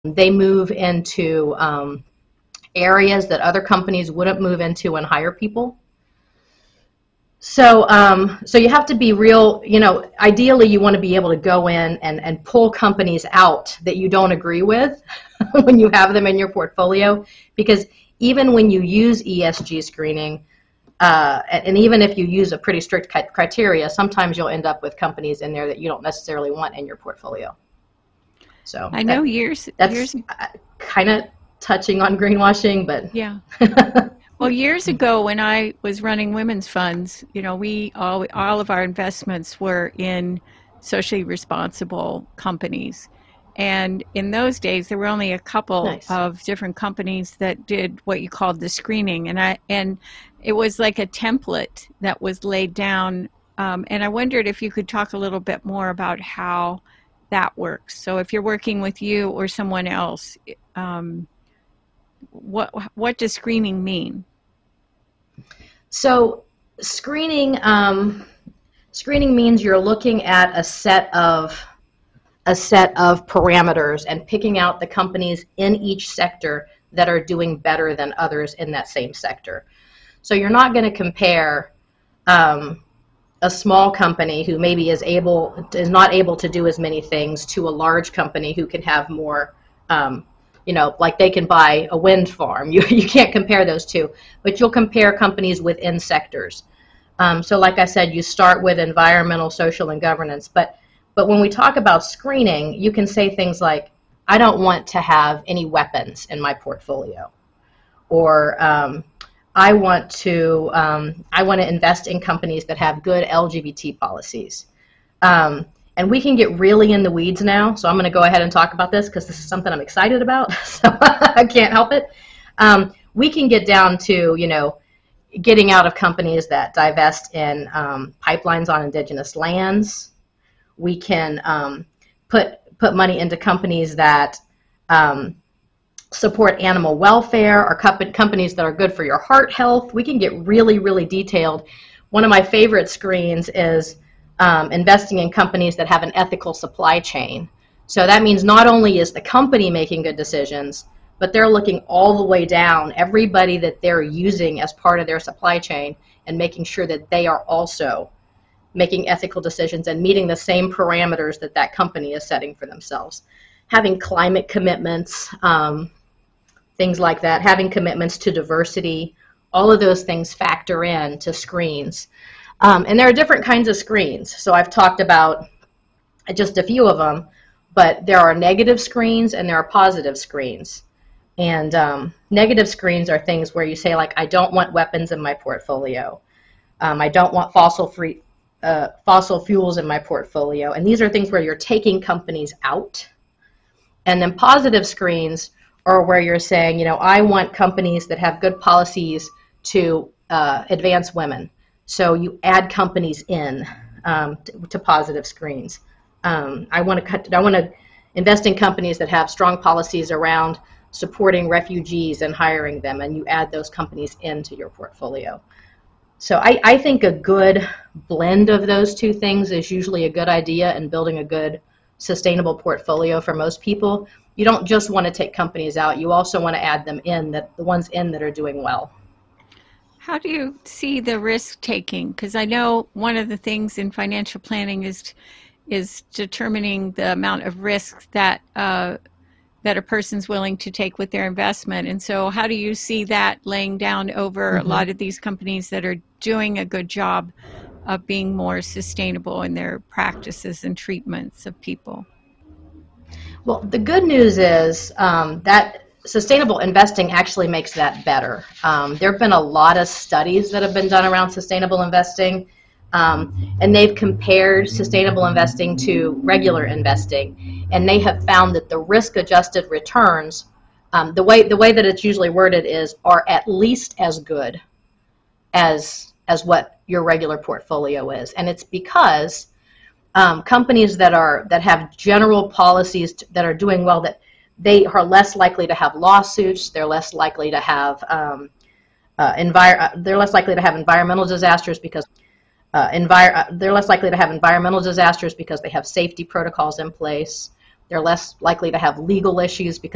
They move into areas that other companies wouldn't move into and hire people. So, so you have to be real, ideally you want to be able to go in and pull companies out that you don't agree with when you have them in your portfolio, because even when you use ESG screening, and even if you use a pretty strict criteria, sometimes you'll end up with companies in there that you don't necessarily want in your portfolio. So I know that's kind of touching on greenwashing, but yeah. Well, years ago when I was running women's funds, we all of our investments were in socially responsible companies. And in those days, there were only a couple nice. of different companies that did what you called the screening, and it was like a template that was laid down. And I wondered if you could talk a little bit more about how that works. So if you're working with you or someone else, what does screening mean? So screening means you're looking at a set of parameters and picking out the companies in each sector that are doing better than others in that same sector. So you're not going to compare a small company who maybe is not able to do as many things to a large company who can have more, like they can buy a wind farm. You can't compare those two, but you'll compare companies within sectors. So like I said, you start with environmental, social, and governance, but when we talk about screening, you can say things like, I don't want to have any weapons in my portfolio, or I want to invest in companies that have good LGBT policies. And we can get really in the weeds now, so I'm going to go ahead and talk about this because this is something I'm excited about, so I can't help it. We can get down to, getting out of companies that divest in pipelines on indigenous lands. We can put money into companies that support animal welfare, or companies that are good for your heart health. We can get really, really detailed. One of my favorite screens is investing in companies that have an ethical supply chain. So that means not only is the company making good decisions, but they're looking all the way down, everybody that they're using as part of their supply chain, and making sure that they are also making ethical decisions and meeting the same parameters that that company is setting for themselves. Having climate commitments, things like that, having commitments to diversity, all of those things factor in to screens. And there are different kinds of screens. So I've talked about just a few of them, but there are negative screens and there are positive screens. And negative screens are things where you say, like, I don't want weapons in my portfolio. I don't want fossil fuels in my portfolio. And these are things where you're taking companies out. And then positive screens are where you're saying, I want companies that have good policies to advance women. So you add companies in to positive screens. I want to invest in companies that have strong policies around supporting refugees and hiring them, and you add those companies into your portfolio. So I think a good blend of those two things is usually a good idea in building a good sustainable portfolio for most people. You don't just want to take companies out, you also want to add them in, the ones in that are doing well. How do you see the risk taking? Because I know one of the things in financial planning is determining the amount of risk that a person's willing to take with their investment. And so how do you see that laying down over a lot of these companies that are doing a good job of being more sustainable in their practices and treatments of people? Well, the good news is that sustainable investing actually makes that better. There have been a lot of studies that have been done around sustainable investing, and they've compared sustainable investing to regular investing, and they have found that the risk-adjusted returns, the way that it's usually worded are at least as good as what your regular portfolio is. And it's because companies that have general policies that are doing well, that they are less likely to have lawsuits. They're less likely to have environmental disasters because they're less likely to have environmental disasters because they have safety protocols in place. They're less likely to have legal issues because